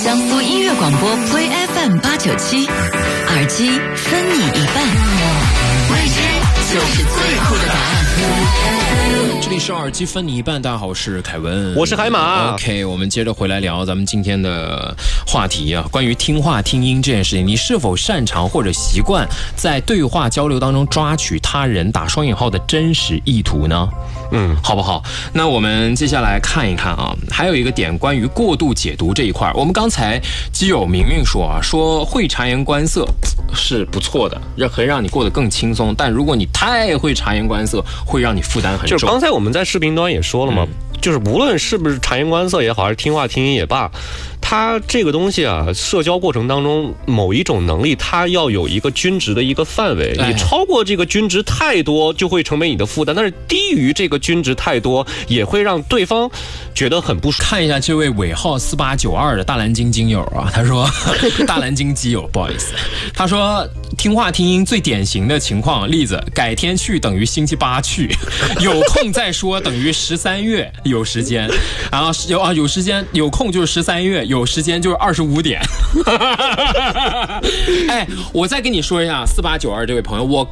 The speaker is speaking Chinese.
江苏音乐广播 Play FM 897，耳机分你一半，未知就是最酷的答案。 这里是耳机分你一半，大家好，我是凯文， 我是海马。 OK， 我们接着回来聊咱们今天的话题啊，关于听话听音这件事情，你是否擅长或者习惯在对话交流当中抓取他人打双引号的真实意图呢？好不好？那我们接下来看一看啊，还有一个点关于过度解读这一块，我们刚才基友明明说啊，说会察言观色是不错的，可以让你过得更轻松，但如果你太会察言观色，会让你负担很重。 就是刚才我们在视频端也说了嘛，就是无论是不是察言观色也好，还是听话听音也罢，它这个东西啊，社交过程当中某一种能力，它要有一个均值的一个范围，你超过这个均值太多，就会成为你的负担；但是低于这个均值太多，也会让对方觉得很不舒服。 看一下这位尾号4892的大蓝鲸金友啊，他说大蓝鲸基友，不好意思，他说听话听音最典型的情况例子，改天去等于星期8去，有空再说等于13月有时间，然后有时间有空就是13月，有时间就是25点。哎，我再跟你说一下4892这位朋友，我